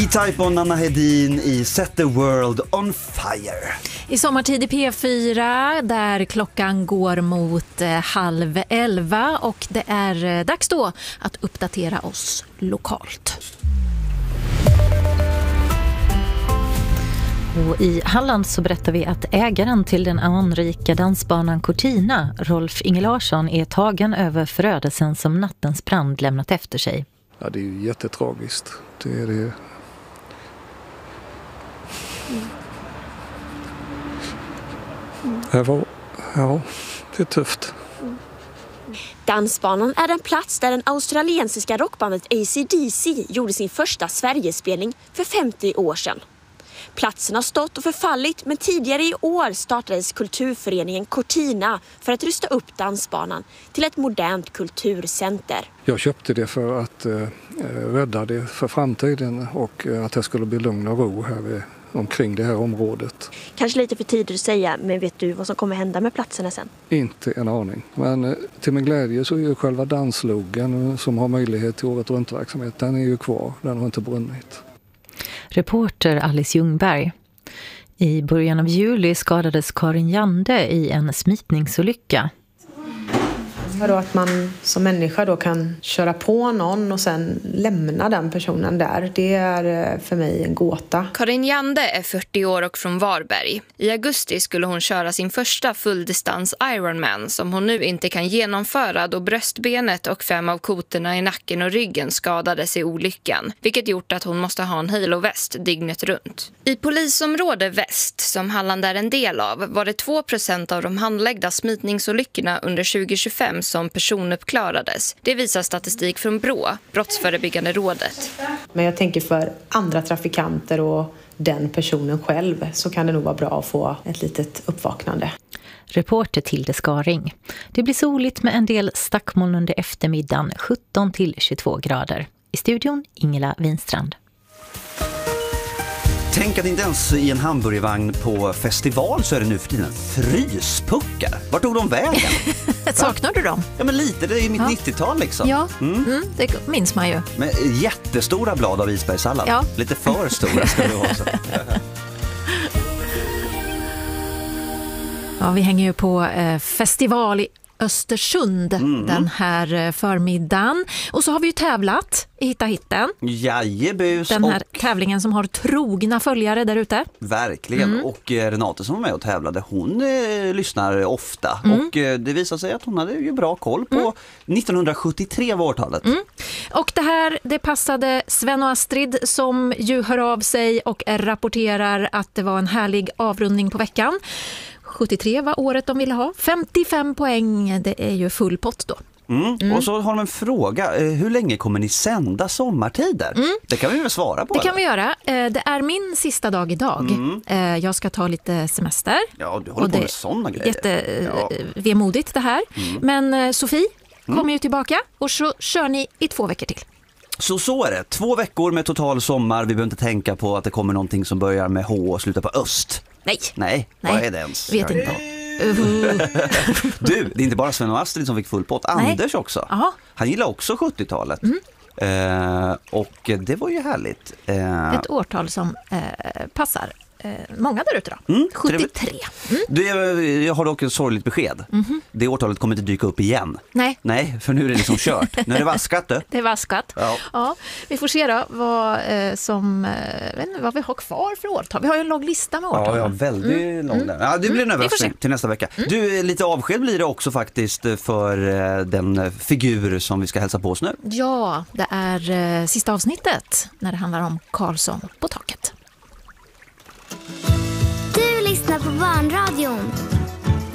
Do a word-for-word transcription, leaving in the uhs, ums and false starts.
E-Type och Nanna Hedin i Set the World on Fire. I sommartid i P fyra där klockan går mot eh, halv elva och det är eh, dags då att uppdatera oss lokalt. Och i Halland så berättar vi att ägaren till den anrika dansbanan Cortina, Rolf Inge Larsson, är tagen över förödelsen som nattens brand lämnat efter sig. Ja, det är ju jättetragiskt. Det är det. Mm. Mm. Det var, ja, det är tufft. Mm. Dansbanan är en plats där den australiensiska rockbandet A C D C gjorde sin första Sverigespelning för femtio år sedan. Platsen har stått och förfallit, men tidigare i år startades kulturföreningen Cortina för att rusta upp dansbanan till ett modernt kulturcenter. Jag köpte det för att eh, rädda det för framtiden och eh, att det skulle bli lugn och ro här vid, omkring det här området. Kanske lite för tidigt att säga, men vet du vad som kommer hända med platserna sen? Inte en aning. Men eh, till min glädje så är ju själva danslogen som har möjlighet till året runt verksamhet, den är ju kvar, den har inte brunnit. Reporter Alice Ljungberg. I början av juli skadades Karin Jande i en smitningsolycka. Då att man som människa då kan köra på någon och sen lämna den personen där, det är för mig en gåta. Karin Jande är fyrtio år och från Varberg. I augusti skulle hon köra sin första fulldistans Ironman som hon nu inte kan genomföra då bröstbenet och fem av kotorna i nacken och ryggen skadades i olyckan, vilket gjort att hon måste ha en halo-väst dygnet runt. I polisområde väst, som Halland är en del av, var det två procent av de handläggda smitningsolyckorna under tjugo tjugofem som personuppklarades. Det visar statistik från B R Å, Brottsförebyggande rådet. Men jag tänker för andra trafikanter och den personen själv så kan det nog vara bra att få ett litet uppvaknande. Reporter Tilde Skaring. Det blir soligt med en del stackmoln under eftermiddagen, sjutton till tjugotvå grader. I studion Ingela Winstrand. Tänk att inte ens i en hamburgervagn på festival så är det nu för tiden fryspuckar. Vart tog de vägen? Saknar du dem? Ja, men lite. Det är ju mitt ja. nittiotal liksom. Ja, mm. Mm, det minns man ju. Men jättestora blad av isbergssallad. Ja. Lite för stora ska det vara så. Ja, vi hänger ju på eh, festival i Östersund mm. den här förmiddagen. Och så har vi ju tävlat i Hitta Hitten. Jajebus. Den här och... tävlingen som har trogna följare där ute. Verkligen. Mm. Och eh, Renate som var med och tävlade, hon eh, lyssnar ofta. Mm. Och eh, det visar sig att hon hade ju bra koll på mm. nittonhundrasjuttiotre var årtalet. Mm. Och det här, det passade Sven och Astrid som ju hör av sig och rapporterar att det var en härlig avrundning på veckan. sjuttiotre var året de ville ha. femtiofem poäng, det är ju full pott då. Mm. Mm. Och så har de en fråga. Hur länge kommer ni sända sommartider? Mm. Det kan vi väl svara på? Det eller? kan vi göra. Det är min sista dag idag. Mm. Jag ska ta lite semester. Ja, du håller på med sådana grejer. Jättevemodigt det här. Mm. Men Sofie mm. kommer ju tillbaka och så kör ni i två veckor till. Så så är det. Två veckor med total sommar. Vi behöver inte tänka på att det kommer någonting som börjar med H och slutar på öst. Nej. Nej, Nej. Vad är det ens? Vet inte. Du, det är inte bara Sven och Astrid som fick full pott. Nej. Anders också. Aha. Han gillar också sjuttiotalet. Mm. Eh, och det var ju härligt. Eh, Ett årtal som eh, passar eh, många där ute då. Mm, sjuttiotre. Mm. Du, jag har dock ett sorgligt besked. Mm-hmm. Det årtalet kommer inte dyka upp igen. Nej. Nej, för nu är det liksom kört. Nu är det vaskat. Det, det är vaskat. Ja. Ja, vi får se då vad, eh, som, eh, vet inte, vad vi har kvar för årtal. Vi har ju en lång lista med årtal. Ja, ja väldigt mm. lång. Mm. Ja, det blir en överraskning till nästa vecka. Mm. Du, lite avsked blir det också faktiskt för eh, den figur som vi ska hälsa på oss nu. Ja, det är eh, sista avsnittet när det handlar om Karlsson på taket. Du lyssnar på Barnradion.